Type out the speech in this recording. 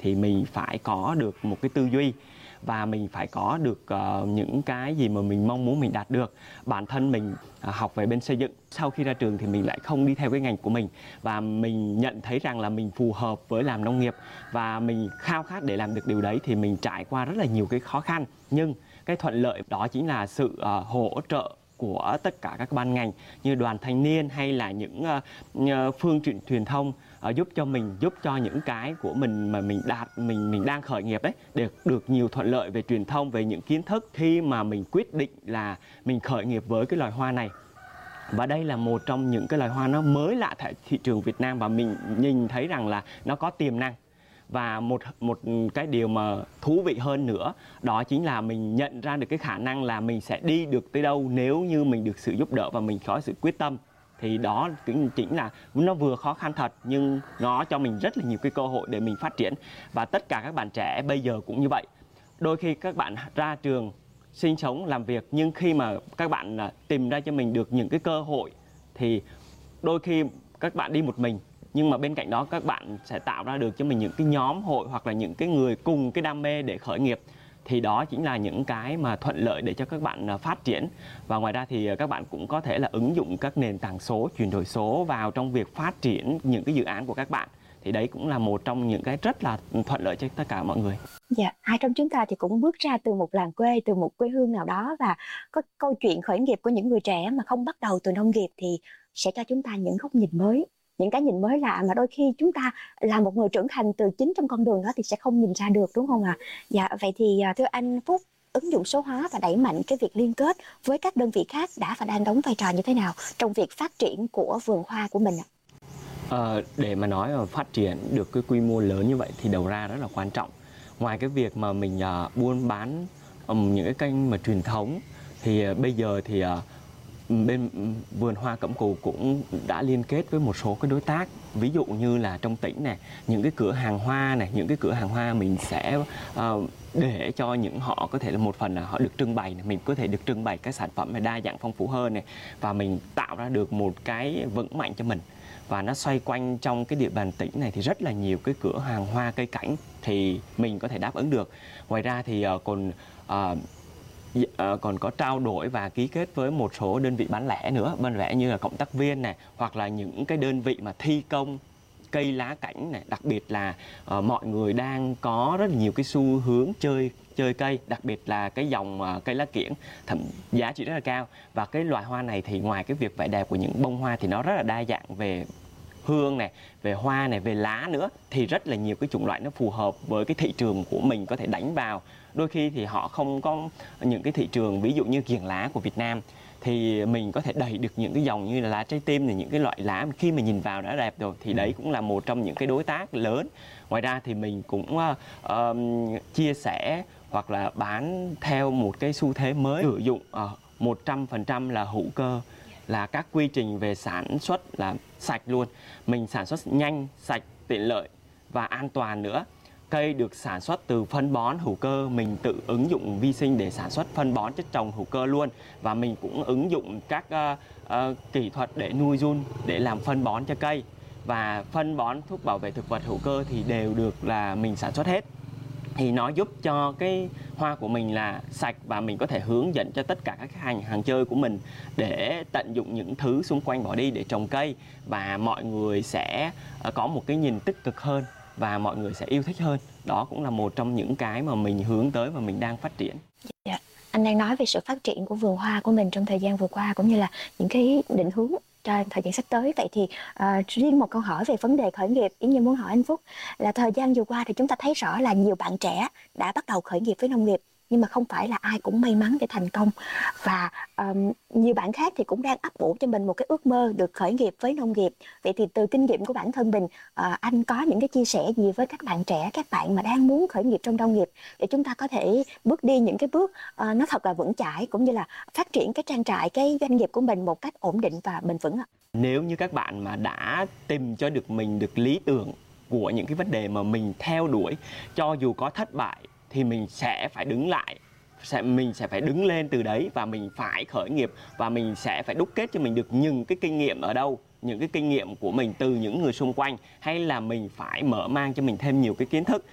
thì mình phải có được một cái tư duy và mình phải có được những cái gì mà mình mong muốn mình đạt được. Bản thân mình học về bên xây dựng, sau khi ra trường thì mình lại không đi theo cái ngành của mình, và mình nhận thấy rằng là mình phù hợp với làm nông nghiệp và mình khao khát để làm được điều đấy, thì mình trải qua rất là nhiều cái khó khăn. Nhưng cái thuận lợi đó chính là sự hỗ trợ của tất cả các ban ngành như đoàn thanh niên hay là những phương tiện truyền thông giúp cho những cái của mình mà mình đang khởi nghiệp đấy được nhiều thuận lợi về truyền thông, về những kiến thức khi mà mình quyết định là mình khởi nghiệp với cái loài hoa này. Và đây là một trong những cái loài hoa nó mới lạ tại thị trường Việt Nam, và mình nhìn thấy rằng là nó có tiềm năng. Và một cái điều mà thú vị hơn nữa, đó chính là mình nhận ra được cái khả năng là mình sẽ đi được tới đâu nếu như mình được sự giúp đỡ và mình có sự quyết tâm. Thì đó chính là nó vừa khó khăn thật, nhưng nó cho mình rất là nhiều cái cơ hội để mình phát triển. Và tất cả các bạn trẻ bây giờ cũng như vậy. Đôi khi các bạn ra trường sinh sống làm việc, nhưng khi mà các bạn tìm ra cho mình được những cái cơ hội thì đôi khi các bạn đi một mình, nhưng mà bên cạnh đó các bạn sẽ tạo ra được cho mình những cái nhóm hội hoặc là những cái người cùng cái đam mê để khởi nghiệp. Thì đó chính là những cái mà thuận lợi để cho các bạn phát triển. Và ngoài ra thì các bạn cũng có thể là ứng dụng các nền tảng số, chuyển đổi số vào trong việc phát triển những cái dự án của các bạn. Thì đấy cũng là một trong những cái rất là thuận lợi cho tất cả mọi người. Dạ, ai trong chúng ta thì cũng bước ra từ một làng quê, từ một quê hương nào đó, và có câu chuyện khởi nghiệp của những người trẻ mà không bắt đầu từ nông nghiệp thì sẽ cho chúng ta những góc nhìn mới, những cái nhìn mới lạ mà đôi khi chúng ta là một người trưởng thành từ chính trong con đường đó thì sẽ không nhìn ra được, đúng không ạ? Dạ, vậy thì thưa anh Phúc, ứng dụng số hóa và đẩy mạnh cái việc liên kết với các đơn vị khác đã và đang đóng vai trò như thế nào trong việc phát triển của vườn hoa của mình ạ? Để mà nói mà phát triển được cái quy mô lớn như vậy thì đầu ra rất là quan trọng. Ngoài cái việc mà mình buôn bán những cái kênh mà truyền thống, thì bây giờ thì bên vườn hoa Cẩm Cù cũng đã liên kết với một số cái đối tác, ví dụ như là trong tỉnh này, những cái cửa hàng hoa này, những cái cửa hàng hoa mình sẽ để cho những họ có thể là một phần là họ được trưng bày này, mình có thể được trưng bày các sản phẩm này đa dạng phong phú hơn này, và mình tạo ra được một cái vững mạnh cho mình. Và nó xoay quanh trong cái địa bàn tỉnh này thì rất là nhiều cái cửa hàng hoa cây cảnh thì mình có thể đáp ứng được. Ngoài ra thì còn có trao đổi và ký kết với một số đơn vị bán lẻ nữa, bán lẻ như là cộng tác viên này, hoặc là những cái đơn vị mà thi công cây lá cảnh này. Đặc biệt là mọi người đang có rất là nhiều cái xu hướng chơi cây, đặc biệt là cái dòng cây lá kiểng, giá trị rất là cao. Và cái loài hoa này thì ngoài cái việc vẻ đẹp của những bông hoa thì nó rất là đa dạng về hương này, về hoa này, về lá nữa, thì rất là nhiều cái chủng loại nó phù hợp với cái thị trường của mình có thể đánh vào. Đôi khi thì họ không có những cái thị trường ví dụ như kiểng lá của Việt Nam, thì mình có thể đẩy được những cái dòng như là lá trái tim này, những cái loại lá mà khi mà nhìn vào đã đẹp rồi, thì đấy cũng là một trong những cái đối tác lớn. Ngoài ra thì mình cũng chia sẻ hoặc là bán theo một cái xu thế mới, sử dụng 100% là hữu cơ, là các quy trình về sản xuất là sạch luôn. Mình sản xuất nhanh, sạch, tiện lợi và an toàn nữa. Cây được sản xuất từ phân bón hữu cơ, mình tự ứng dụng vi sinh để sản xuất phân bón chất trồng hữu cơ luôn. Và mình cũng ứng dụng các kỹ thuật để nuôi giun, để làm phân bón cho cây. Và phân bón, thuốc bảo vệ thực vật hữu cơ thì đều được là mình sản xuất hết. Thì nó giúp cho cái hoa của mình là sạch, và mình có thể hướng dẫn cho tất cả các hàng chơi của mình để tận dụng những thứ xung quanh bỏ đi để trồng cây. Và mọi người sẽ có một cái nhìn tích cực hơn và mọi người sẽ yêu thích hơn. Đó cũng là một trong những cái mà mình hướng tới và mình đang phát triển. Dạ. Anh đang nói về sự phát triển của vườn hoa của mình trong thời gian vừa qua, cũng như là những cái định hướng cho thời gian sắp tới. Vậy thì riêng một câu hỏi về vấn đề khởi nghiệp, Yến Nhi muốn hỏi anh Phúc là thời gian vừa qua thì chúng ta thấy rõ là nhiều bạn trẻ đã bắt đầu khởi nghiệp với nông nghiệp, nhưng mà không phải là ai cũng may mắn để thành công. Và nhiều bạn khác thì cũng đang ấp ủ cho mình một cái ước mơ được khởi nghiệp với nông nghiệp. Vậy thì từ kinh nghiệm của bản thân mình, anh có những cái chia sẻ gì với các bạn trẻ, các bạn mà đang muốn khởi nghiệp trong nông nghiệp, để chúng ta có thể bước đi những cái bước nó thật là vững chãi, cũng như là phát triển cái trang trại, cái doanh nghiệp của mình một cách ổn định và bền vững ạ? Nếu như các bạn mà đã tìm cho được mình được lý tưởng của những cái vấn đề mà mình theo đuổi, cho dù có thất bại thì mình sẽ phải đứng lại, mình sẽ phải đứng lên từ đấy, và mình phải khởi nghiệp, và mình sẽ phải đúc kết cho mình được những cái kinh nghiệm ở đâu, những cái kinh nghiệm của mình từ những người xung quanh, hay là mình phải mở mang cho mình thêm nhiều cái kiến thức